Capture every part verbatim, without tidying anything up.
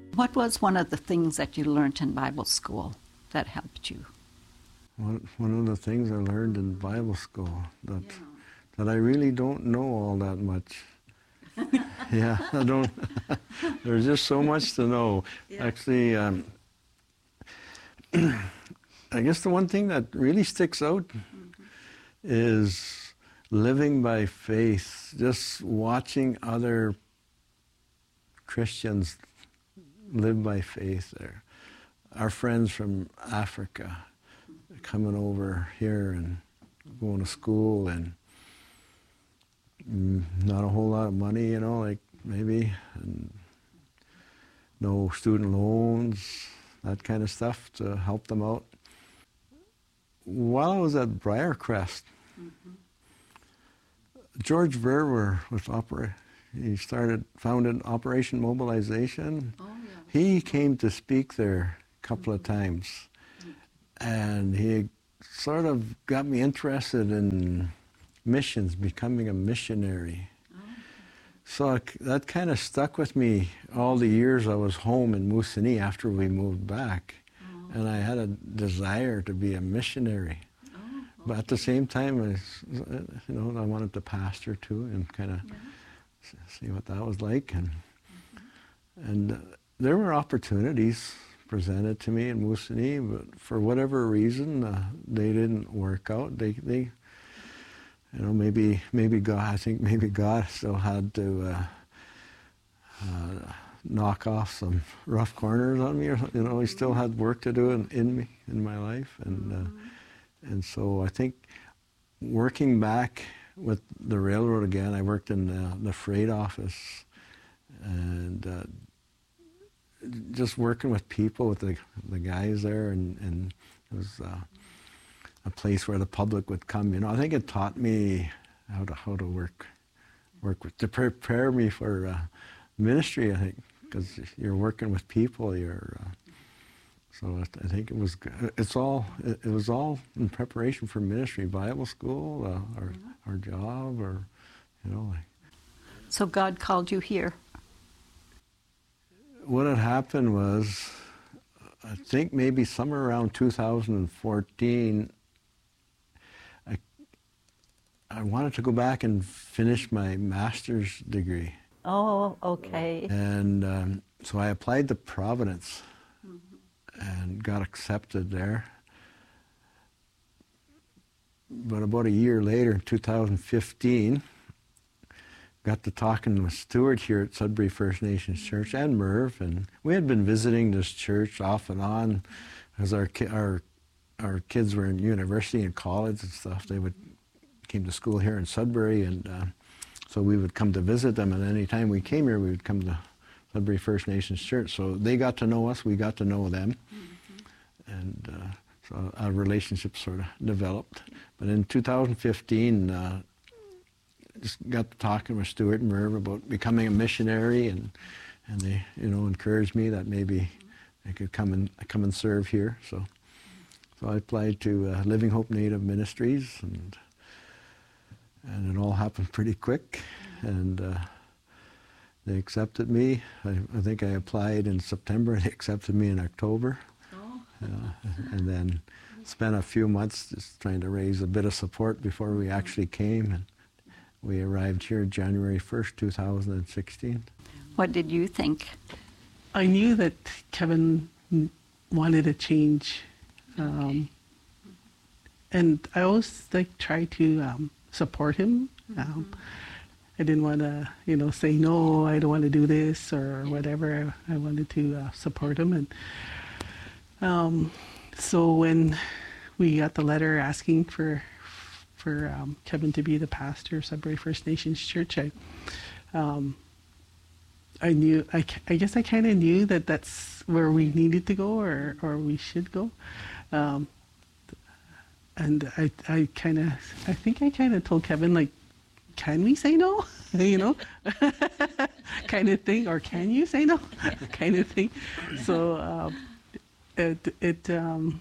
What was one of the things that you learned in Bible school that helped you? One, one of the things I learned in Bible school that yeah. that I really don't know all that much. yeah, I don't. There's just so much to know. Yeah. Actually, um, I guess the one thing that really sticks out mm-hmm. is living by faith, just watching other Christians live by faith there. Our friends from Africa coming over here and going to school and not a whole lot of money, you know, like maybe, and no student loans, that kind of stuff to help them out. While I was at Briarcrest, mm-hmm. George Verwer was opera. He started, founded Operation Mobilization. Oh, yeah. He came to speak there a couple mm-hmm. of times, mm-hmm. and he sort of got me interested in missions, becoming a missionary. Oh, okay. So I, that kind of stuck with me all the years I was home in Moosonee after we moved back. Oh. And I had a desire to be a missionary. Oh, okay. But at the same time, I, you know, I wanted to pastor too and kind of yeah. see what that was like. And, mm-hmm. and uh, there were opportunities presented to me in Moosonee, but for whatever reason, uh, they didn't work out. They, they You know, maybe maybe God. I think maybe God still had to uh, uh, knock off some rough corners on me, or you know, He still had work to do in, in me, in my life, and uh, and so I think working back with the railroad again, I worked in the, the freight office, and uh, just working with people, with the the guys there, and and it was. Uh, a place where the public would come, you know. I think it taught me how to how to work, work with, to prepare me for uh, ministry. I think because you're working with people, you're. Uh, so I think it was. It's all. It, it was all in preparation for ministry, Bible school, uh, our our job, or, you know. Like. So God called you here. What had happened was, I think maybe somewhere around two thousand fourteen. I wanted to go back and finish my master's degree. Oh, okay. And um, so I applied to Providence mm-hmm. and got accepted there. But about a year later, in two thousand fifteen, got to talking with Stuart here at Sudbury First Nations Church and Merv, and we had been visiting this church off and on as our ki- our our kids were in university and college and stuff. They would came to school here in Sudbury, and uh, so we would come to visit them, and any time we came here, we would come to Sudbury First Nations Church. So they got to know us, we got to know them, mm-hmm. and uh, so our relationship sort of developed. But in two thousand fifteen, uh, just got to talking with Stuart and Merv about becoming a missionary, and and they, you know, encouraged me that maybe I could come and come and serve here. So so I applied to uh, Living Hope Native Ministries, and and it all happened pretty quick, and uh, they accepted me. I, I think I applied in September, and they accepted me in October. Oh. Uh, and then spent a few months just trying to raise a bit of support before we actually came, and we arrived here January first, two thousand sixteen. What did you think? I knew that Kevin wanted a change, um, and I always like try to um, support him. Um, mm-hmm. I didn't want to, you know, say no, I don't want to do this or whatever. I wanted to uh, support him, and um, so when we got the letter asking for for um, Kevin to be the pastor of Sudbury First Nations Church, I um, I knew, I, I guess I kind of knew that that's where we needed to go, or or we should go. Um, and I I kind of, I think I kind of told Kevin, like, can we say no? You know, kind of thing, or can you say no? Kind of thing. So um, it it um,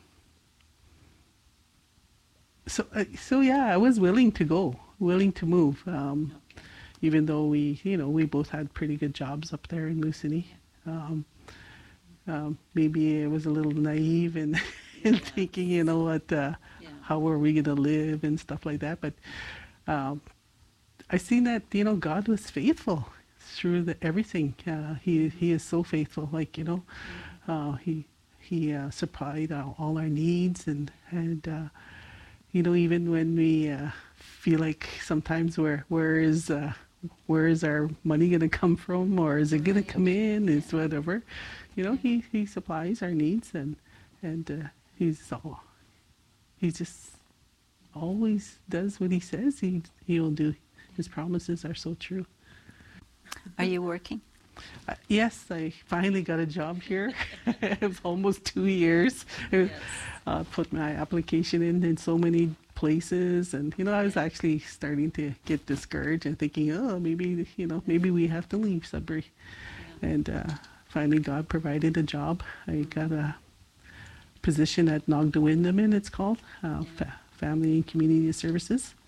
so uh, so yeah, I was willing to go, willing to move, um, even though we, you know, we both had pretty good jobs up there in Moosonee. Um, um, maybe I was a little naive in, in thinking, you know what, uh, Yeah. how are we going to live and stuff like that. But um, I seen that, you know, God was faithful through the, everything. Uh, he He is so faithful. Like, you know, uh, he He uh, supplied uh, all our needs, and and uh, you know, even when we uh, feel like sometimes where where is uh, where is our money going to come from, or is it going to come in? Is whatever, you know, he he supplies our needs, and and uh, he's all he just always does what he says he he will do. His promises are so true. Are you working? Uh, yes, I finally got a job here. It was almost two years. Yes. Uh, put my application in in so many places, and you know, I was actually starting to get discouraged and thinking, oh, maybe you know, maybe we have to leave Sudbury. And uh, finally, God provided a job. I got a position at Nogda Windaman, it's called, uh, fa- Family and Community Services.